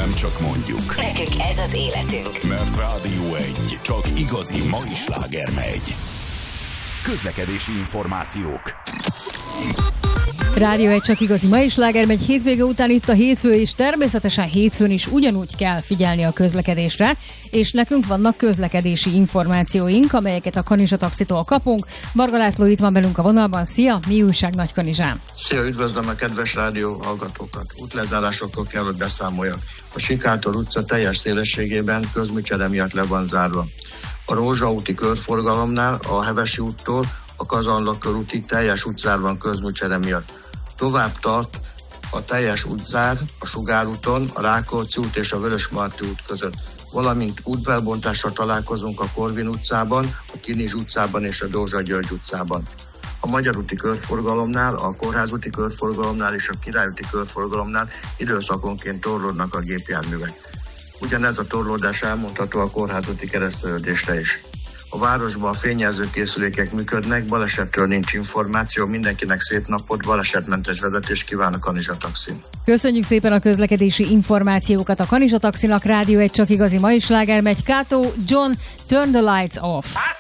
nem csak mondjuk. Nekünk ez az életünk. Mert Rádió 1 csak igazi mai sláger megy. Közlekedési információk. Rádió 1 csak igazi mai sláger megy hétvége után itt a hétfő, és természetesen hétfőn is ugyanúgy kell figyelni a közlekedésre, és nekünk vannak közlekedési információink, amelyeket a Kanizsa Taxitól kapunk. Marga László itt van velünk a vonalban. Szia! Mi újság Nagykanizsán? Szia, üdvözlöm a kedves rádió hallgatókat! Útlezárásokkal kell, hogy beszámoljak. A Sikátor utca teljes szélességében közműcsere miatt le van zárva. A Rózsa úti körforgalomnál a Hevesi úttól a Kazanlak körútig teljes útzár van közműcsere miatt. Tovább tart a teljes útzár a Sugár úton, a Rákóczi út és a Vörösmarty út között. Valamint útfelbontással találkozunk a Korvin utcában, a Kinizs utcában és a Dózsa György utcában. A Magyar úti körforgalomnál, a Kórház úti körforgalomnál és a Király úti körforgalomnál időszakonként torlódnak a gépjárművek. Ugyanez a torlódás elmondható a Kórház úti kereszteződésre is. A városban a fényjelzőkészülékek működnek, balesetről nincs információ, mindenkinek szép napot, balesetmentes vezetést kíván a Kanizsa Taxin. Köszönjük szépen a közlekedési információkat a Kanizsa Taxinak. Rádió 1 csak igazi mai sláger megy. Kato, John, Turn the Lights Off.